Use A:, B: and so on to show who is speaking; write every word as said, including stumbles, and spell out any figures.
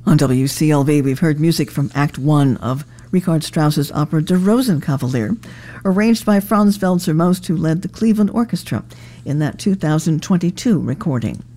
A: On W C L V, we've heard music from Act One of Richard Strauss's opera Der Rosenkavalier, arranged by Franz Welser-Most, who led the Cleveland Orchestra in that two thousand twenty-two recording.